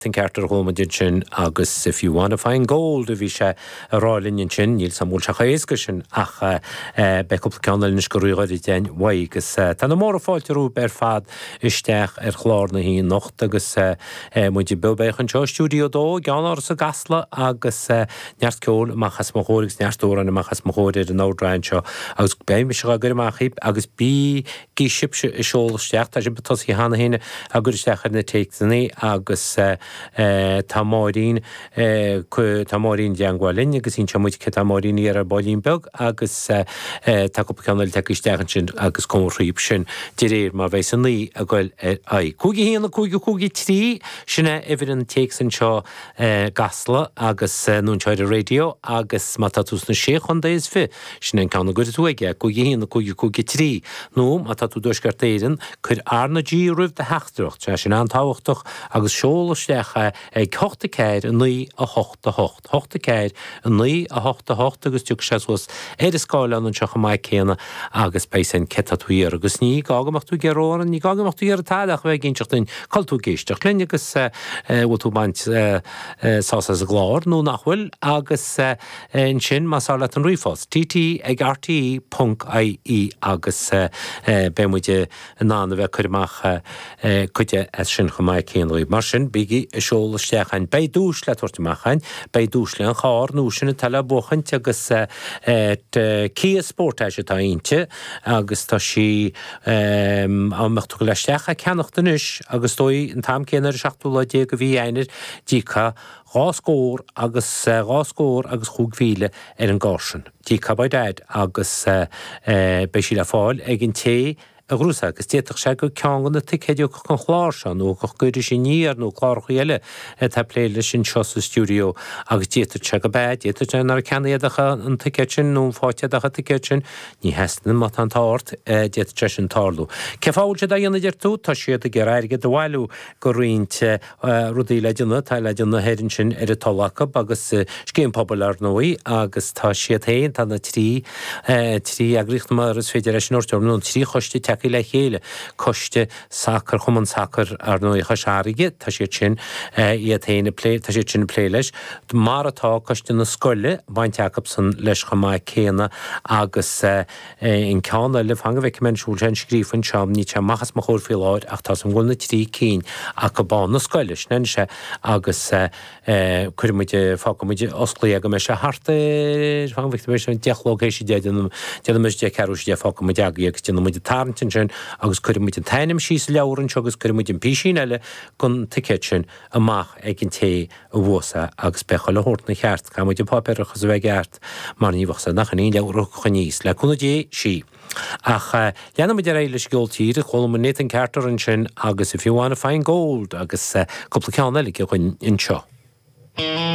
Tin ceartar hóimeid sin agus if you want to find gold a bhí sé rálinn sin níl samúil se chaéisca sin ach be cúpla ceannail nis go ruúáid déin waígus tá na mór fáiltearú ber fad isteach chlár na hí nocht agus muid bebéich an seo stúdio dó geanar sa gasla agus neart ceol machchas mochórigus neartúran machchas mochóir an ádrain seo agus béim se gur amachíb agus bí gí sibse i seolaisteach tá sin betosí hána héine a guristeachar na teictaní agus Tamárín deanghilin agus ín muid ce tamárín ar bailín beg agus tá go ceannail teicisteachan sin agus comríb sin de réir mar bheith san lí a ghil cúgi híanana cúgi trí sinna ifir an teic san seo gasla agus núnseid a radio agus má tatús na sé chun dééis fi sin an ceanna gur túige cúgi híanana cúgi trí nó má tatú dosgartéiran chur arna dí rih de heachtracht se sin antáhachtach agus seolaisteach ag 8 ceir a 9 a 8 a 8. 8 ceir a 9 a 8 a 8 agus tuag seas éidir scáileán an seach mai céna agus péisin cetatúíar agus ní gágamach tú geróran ní gágamach tú ar táideach bheith ginseachtain caltú géisteach lenne agus bhú baint sása a glár nó nachhfuil agus in sin másála an riifás TT ag RTE.ie agus bémuide nána bheith chuidirach chuide sin chumá céanlaí mar sin bíigi i seolaisteachchain bei dús le tuairteachchain bei dús le an cháir nó sinna tala buchaint agus Kia Sportage tá aonte agus tá si amachta go leisteach a ceannachtanis agus dói an tam céanar seachtúla dé go bhí éidir dícha gáscór agus chúgmhíle ar an gásin. Dícha baidéid agus bei si le fáil ag an té a grúsa agus déach se go ceangan na ticéideú chun chláir se nó go gcuidir sin níar nó chláir eile tá pléile sin seo sa stúdio agus détar se go bed, détar ar ceanadacha an ticéid sin nó fáiteadacha ticéid sin ní hestanna mat an táirt détar sin tálú. Ce fáilte a dhéanana deirtú tá siad a gur airige do bhhailú go rionte rudaí leidirna tá leidirna héann sin ar a talacha agus céim pobl ar nóí agus tá siad héin tá na trí agricht mar is féidir éis nóirteom nó trí choiste le chéile coiste sacr chuman sacr ar nó i chasáige tá sé sin iad héine plé tá sé sin plé leis mar atá coiste na scoile baint Jacobson leis chumá céna agus in ceanna le fanga bheith mensúil sin scrífann seam ní te machchas mo chóir fiáid ach tá sam gona trí cín a go bán na scoile nen se agus chuirmuide fámuide osclaí go me se harta fang bheith sin deachlógéisi déanam meis de ceúis de fámuide agus de muide tarntin sin agus chuirmuid an tainim síos leabharann agus chuirmuid an písín eile gon ticéid sin amach ag an té a bhósa agus becha le hort na cheart cha muid papéirechas bheith geart mar níomhachsa nach an leabhar chuníos le chuna dé sí. Ach leanana muid éile scioltíir a chola net an ceartar an sin agus if you want to find gold agus cúpla ceanna eile chuin in seo.